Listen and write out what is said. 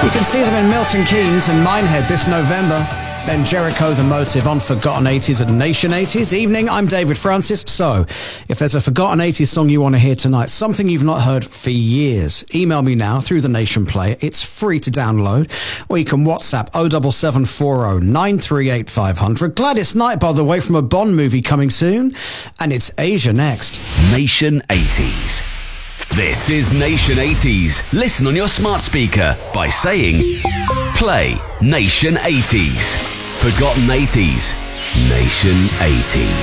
You can see them in Milton Keynes and Minehead this November. Then Jericho the Motive on Forgotten 80s at Nation 80s. Evening, I'm David Francis. So, if there's a Forgotten 80s song you want to hear tonight, something you've not heard for years, email me now through the Nation Player. It's free to download. Or you can WhatsApp 07740 938 500. Gladys Knight, by the way, from a Bond movie coming soon. And it's Asia next. Nation 80s. This is Nation 80s. Listen on your smart speaker by saying, play Nation 80s. Forgotten 80s. Nation 80s.